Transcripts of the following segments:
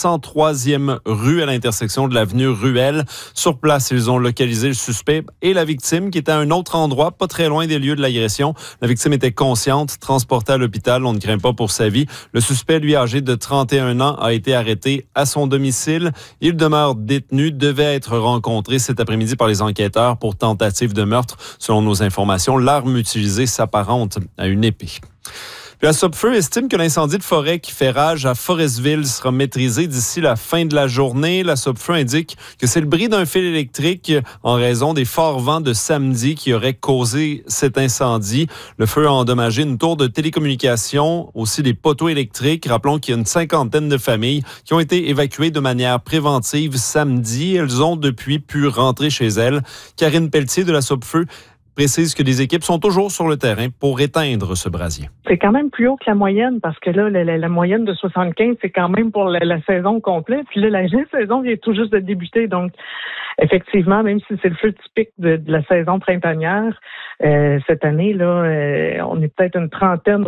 103e rue à l'intersection de l'avenue Ruelle. Sur place, ils ont localisé le suspect et la victime qui était à un autre endroit, pas très loin des lieux de l'agression. La victime était consciente, transportée à l'hôpital. On ne craint pas pour sa vie. Le suspect, lui âgé de 31 ans, a été arrêté à son domicile. Il demeure détenu, devait être rencontré cet après-midi par les enquêteurs pour tentative de meurtre. Selon nos informations, l'arme utilisée s'apparente à une épée. Puis la Sopfeu estime que l'incendie de forêt qui fait rage à Forestville sera maîtrisé d'ici la fin de la journée. La Sopfeu indique que c'est le bris d'un fil électrique en raison des forts vents de samedi qui auraient causé cet incendie. Le feu a endommagé une tour de télécommunication, aussi des poteaux électriques. Rappelons qu'il y a une 50aine de familles qui ont été évacuées de manière préventive samedi. Elles ont depuis pu rentrer chez elles. Karine Pelletier de la Sopfeu précise que les équipes sont toujours sur le terrain pour éteindre ce brasier. C'est quand même plus haut que la moyenne parce que là, la moyenne de 75, c'est quand même pour la saison complète. Puis là, la saison vient tout juste de débuter. Donc, effectivement, même si c'est le feu typique de la saison printanière, cette année, là, on est peut-être une trentaine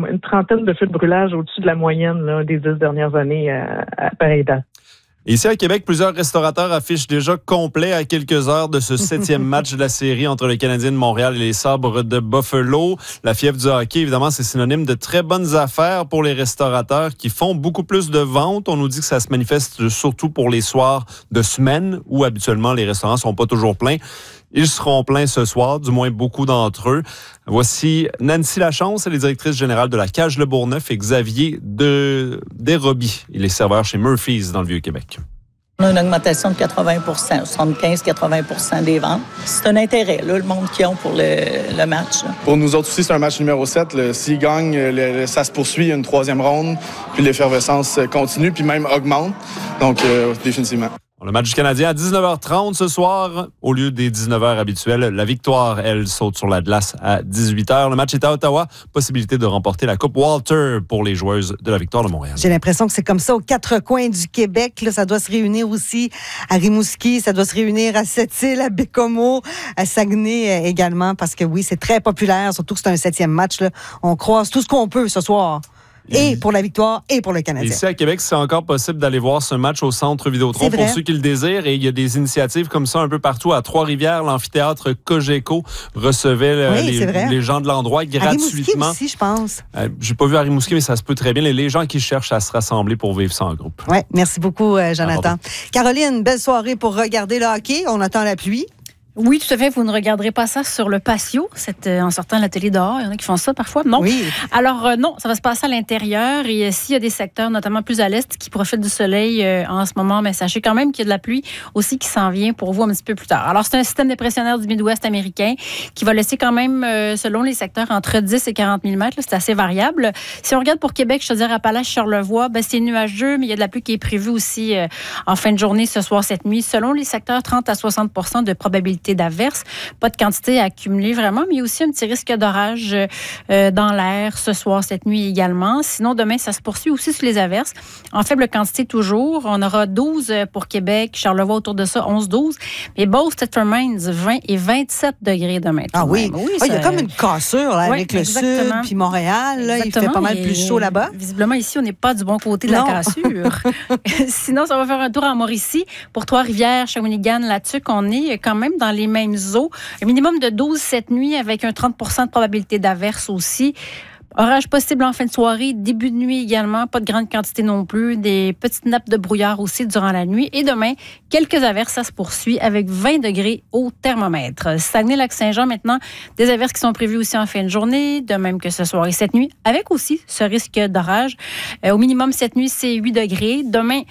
de feux de brûlage au-dessus de la moyenne là, des 10 dernières années à pareille date. Ici à Québec, plusieurs restaurateurs affichent déjà complet à quelques heures de ce 7e match de la série entre les Canadiens de Montréal et les Sabres de Buffalo. La fièvre du hockey, évidemment, c'est synonyme de très bonnes affaires pour les restaurateurs qui font beaucoup plus de ventes. On nous dit que ça se manifeste surtout pour les soirs de semaine où habituellement les restaurants sont pas toujours pleins. Ils seront pleins ce soir, du moins beaucoup d'entre eux. Voici Nancy Lachance, elle est directrice générale de la Cage Le Bourgneuf, et Xavier Desrobies. Il est serveur chez Murphy's dans le Vieux-Québec. On a une augmentation de 80%, 75-80% des ventes. C'est un intérêt, là, le monde qu'ils ont pour le match. Là. Pour nous autres aussi, c'est un match numéro 7. S'ils gagnent, ça se poursuit, il y a une 3e ronde, puis l'effervescence continue, puis même augmente. Donc, définitivement. Le match du Canadien à 19h30 ce soir, au lieu des 19h habituelles. La victoire, elle, saute sur la glace à 18h. Le match est à Ottawa. Possibilité de remporter la Coupe Walter pour les joueuses de la Victoire de Montréal. J'ai l'impression que c'est comme ça aux 4 coins du Québec. Là, ça doit se réunir aussi à Rimouski, ça doit se réunir à Sept-Îles, à Bécomo, à Saguenay également, parce que oui, c'est très populaire, surtout que c'est un 7e match. Là. On croise tout ce qu'on peut ce soir. Et pour la Victoire et pour le Canadien. Ici à Québec, c'est encore possible d'aller voir ce match au Centre Vidéotron pour ceux qui le désirent. Et il y a des initiatives comme ça un peu partout. À Trois-Rivières, l'amphithéâtre Cogeco recevait les gens de l'endroit gratuitement. À Rimouski aussi, je pense. J'ai pas vu à Rimouski, mais ça se peut très bien. Les gens qui cherchent à se rassembler pour vivre ça en groupe. Oui, merci beaucoup, Jonathan. Caroline, belle soirée pour regarder le hockey. On attend la pluie. Oui, tout à fait. Vous ne regarderez pas ça sur le patio, en sortant de la télé dehors. Il y en a qui font ça parfois. Non. Oui. Alors, non, ça va se passer à l'intérieur. Et s'il y a des secteurs, notamment plus à l'est, qui profitent du soleil en ce moment, mais sachez quand même qu'il y a de la pluie aussi qui s'en vient pour vous un petit peu plus tard. Alors, c'est un système dépressionnaire du Midwest américain qui va laisser quand même, selon les secteurs, entre 10 et 40 mm. C'est assez variable. Si on regarde pour Québec, je te dirais Appalaches, Charlevoix, c'est nuageux, mais il y a de la pluie qui est prévue aussi en fin de journée, ce soir, cette nuit. Selon les secteurs, 30 à 60% de probabilité d'averse. Pas de quantité à accumuler vraiment, mais il y a aussi un petit risque d'orage dans l'air ce soir, cette nuit également. Sinon, demain, ça se poursuit aussi sur les averses. En faible quantité toujours. On aura 12 pour Québec, Charlevoix autour de ça, 11-12. Mais Beauce-Thetford Mines, 20 et 27 degrés demain. Ah oui? Il y a comme une cassure là, avec le sud puis Montréal. Là, il fait pas mal plus chaud là-bas. Visiblement, ici, on n'est pas du bon côté de la cassure. Sinon, ça va faire un tour en Mauricie. Pour Trois-Rivières, Shawinigan, là-dessus, on est quand même dans les mêmes eaux. Un minimum de 12 cette nuit avec un 30% de probabilité d'averse aussi. Orage possible en fin de soirée, début de nuit également, pas de grande quantité non plus, des petites nappes de brouillard aussi durant la nuit. Et demain, quelques averses, ça se poursuit avec 20 degrés au thermomètre. Saguenay-Lac-Saint-Jean maintenant, des averses qui sont prévues aussi en fin de journée, de même que ce soir et cette nuit, avec aussi ce risque d'orage. Au minimum cette nuit, c'est 8 degrés. Demain,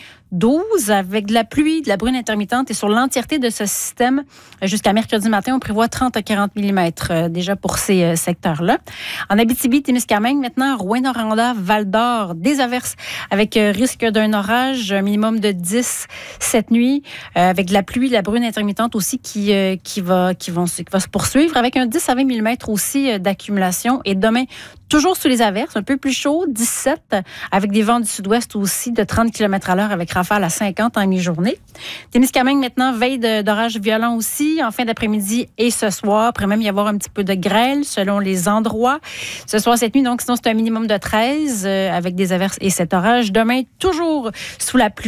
12 avec de la pluie, de la bruine intermittente et sur l'entièreté de ce système jusqu'à mercredi matin, on prévoit 30 à 40 mm déjà pour ces secteurs-là. En Abitibi-Témiscamingue, maintenant, Rouyn-Noranda, Val-d'Or, des averses avec risque d'un orage, un minimum de 10 cette nuit, avec de la pluie, de la bruine intermittente aussi qui va se poursuivre avec un 10 à 20 mm aussi d'accumulation. Et demain, toujours sous les averses, un peu plus chaud, 17, avec des vents du sud-ouest aussi de 30 km/h avec rafale à 50 en mi-journée. Témiscamingue maintenant, veille d'orage violent aussi, en fin d'après-midi et ce soir. Pourrait même y avoir un petit peu de grêle selon les endroits. Ce soir, cette nuit, donc sinon c'est un minimum de 13 avec des averses et cet orage. Demain, toujours sous la pluie.